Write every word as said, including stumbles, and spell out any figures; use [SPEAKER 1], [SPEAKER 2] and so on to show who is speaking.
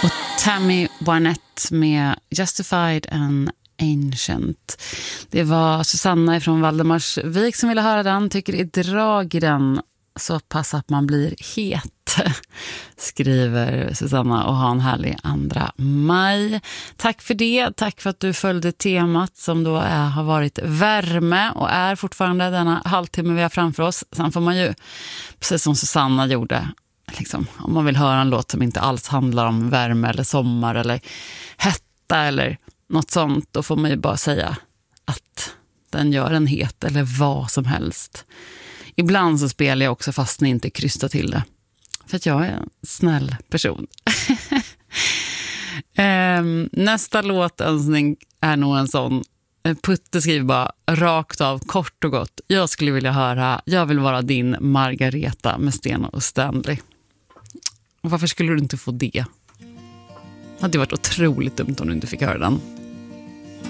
[SPEAKER 1] Och Tammy Wynette med Justified and Ancient. Det var Susanna från Valdemarsvik som ville höra den. Tycker i drag i den så pass att man blir het, skriver Susanna, och ha en härlig andra maj. Tack för det. Tack för att du följde temat som då är, har varit värme och är fortfarande denna halvtimme vi har framför oss. Sen får man ju, precis som Susanna gjorde, liksom, om man vill höra en låt som inte alls handlar om värme eller sommar eller hetta eller något sånt, då får man ju bara säga att den gör en het eller vad som helst. Ibland så spelar jag också fast ni inte krystar till det. För att jag är en snäll person. um, nästa låtönskning är nog en sån. Putte skriver bara rakt av, kort och gott. Jag skulle vilja höra Jag vill vara din Margareta med Sten och Stanley. Och varför skulle du inte få det? Det hade varit otroligt dumt om du inte fick höra den.